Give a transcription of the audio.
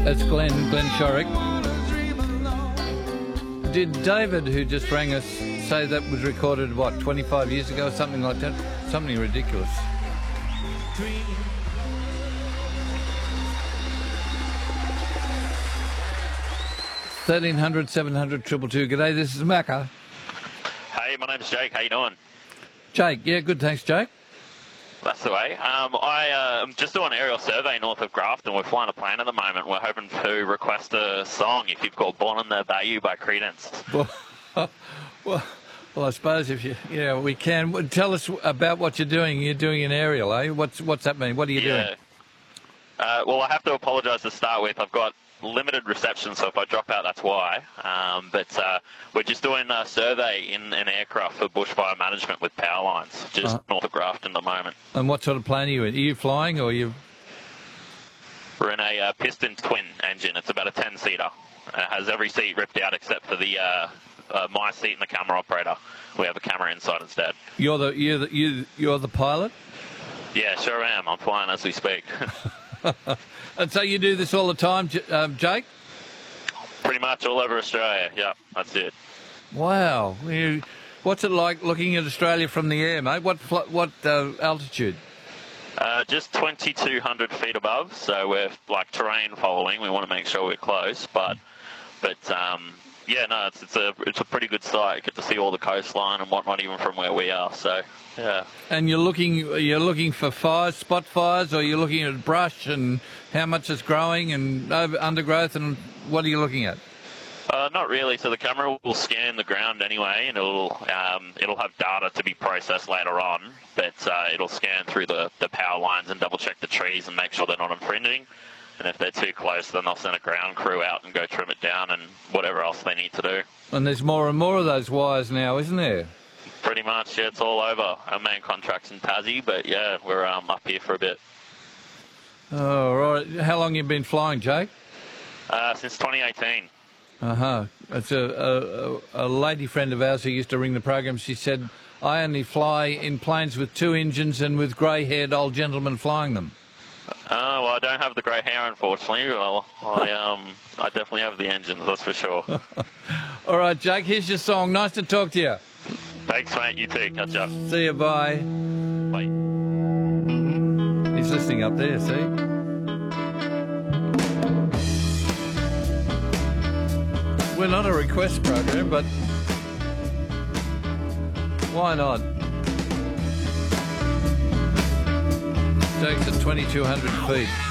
That's Glenn Shorrock. Did David, who just rang us, say that was recorded, what, 25 years ago or something like that? Something ridiculous. $1300 700 222. G'day, this is Macca. Hey, my name's Jake. How you doing? Jake, yeah, good, thanks, Jake. That's the way. I'm just doing an aerial survey north of Grafton. We're flying a plane at the moment. We're hoping to request a song if you've got Born on the Bayou by Creedence. Well, I suppose if we can. Tell us about what you're doing. You're doing an aerial, eh? What's that mean? What are you doing? Well, I have to apologise to start with. I've got limited reception, so if I drop out, that's why. But we're just doing a survey in an aircraft for bushfire management with power lines, just north of Grafton at the moment. And what sort of plane are you in? Are you flying or are you? We're in a piston twin engine. It's about a 10-seater. It has every seat ripped out except for the my seat and the camera operator. We have a camera inside instead. You're the pilot? Yeah, sure am. I'm flying as we speak. And so you do this all the time, Jake? Pretty much all over Australia. Yeah, that's it. Wow. What's it like looking at Australia from the air, mate? What altitude? Just 2,200 feet above. So we're like terrain following. We want to make sure we're close, but yeah, no, it's a pretty good sight. You get to see all the coastline and whatnot, even from where we are. So yeah. And you're looking for fires, spot fires, or you're looking at brush and how much it's growing and undergrowth, and what are you looking at? Not really. So the camera will scan the ground anyway, and it'll have data to be processed later on. But it'll scan through the power lines and double check the trees and make sure they're not infringing. And if they're too close, then they'll send a ground crew out and go trim it down and whatever else they need to do. And there's more and more of those wires now, isn't there? Pretty much, yeah, it's all over. Our main contract's in Tassie, but yeah, we're up here for a bit. Oh, right. How long have you been flying, Jake? Since 2018. It's a lady friend of ours who used to ring the program. She said, I only fly in planes with two engines and with grey-haired old gentlemen flying them. Well, I don't have the grey hair, unfortunately. Well, I definitely have the engines, that's for sure. All right, Jake, here's your song. Nice to talk to you. Thanks, mate. You too. Catch up. See you, bye. Bye. He's listening up there, see? We're not a request program, but why not? Jake's at 2,200 feet.